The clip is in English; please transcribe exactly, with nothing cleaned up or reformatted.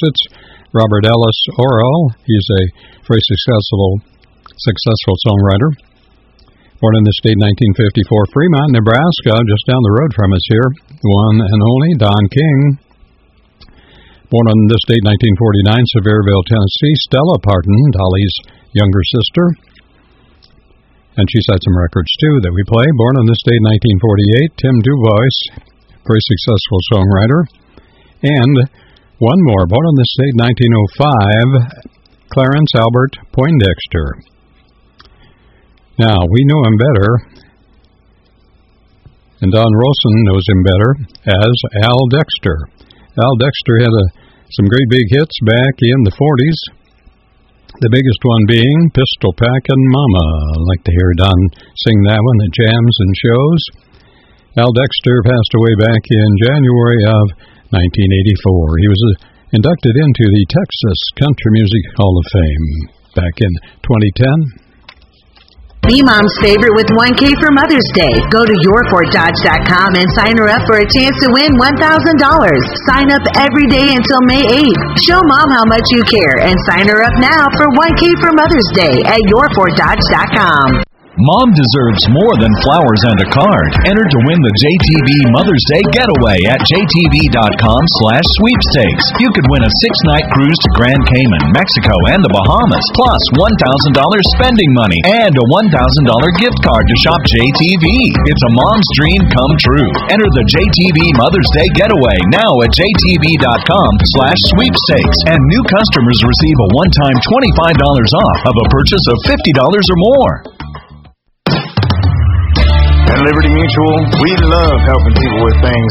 Massachusetts. Robert Ellis Orrell, he's a very successful, successful songwriter. Born in the state in nineteen fifty-four, Fremont, Nebraska, just down the road from us here. One and only Don King. Born in this date, nineteen forty-nine, Sevierville, Tennessee, Stella Parton, Dolly's younger sister. And she's had some records, too, that we play. Born in this date, nineteen forty-eight, Tim Dubois, very successful songwriter. And one more, born in this date, nineteen oh five, Clarence Albert Poindexter. Now, we know him better, and Don Rolson knows him better, as Al Dexter. Al Dexter had a, some great big hits back in the forties, the biggest one being Pistol Packin' Mama. I like to hear Don sing that one at jams and shows. Al Dexter passed away back in January of nineteen eighty-four. He was uh, inducted into the Texas Country Music Hall of Fame back in twenty ten. Be Mom's favorite with one K for Mother's Day. Go to your ford dodge dot com and sign her up for a chance to win one thousand dollars. Sign up every day until May eighth. Show Mom how much you care and sign her up now for one K for Mother's Day at your ford dodge dot com. Mom deserves more than flowers and a card. Enter to win the J T V Mother's Day Getaway at j t v dot com slash sweepstakes. You could win a six-night cruise to Grand Cayman, Mexico, and the Bahamas, plus one thousand dollars spending money and a one thousand dollars gift card to shop J T V. It's a mom's dream come true. Enter the J T V Mother's Day Getaway now at j t v dot com slash sweepstakes. And new customers receive a one-time twenty-five dollars off of a purchase of fifty dollars or more. At Liberty Mutual, we love helping people with things